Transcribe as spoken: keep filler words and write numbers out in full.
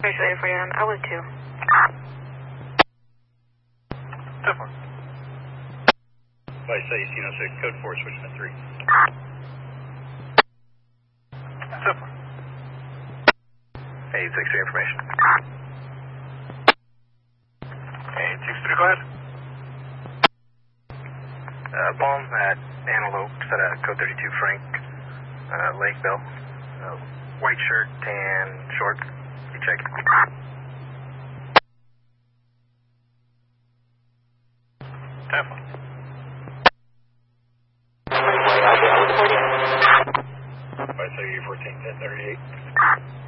Ready for you on Outlet two. ten four. Vice A, C one oh six, code four, switch to three. ten four. eight six three information. eight six three, go ahead. Uh, Palm at Antelope, set at code thirty-two, Frank, uh, Lakeville. Uh, white shirt, tan, shorts. You check. ten four. Vice A, fourteen, ten thirty-eight.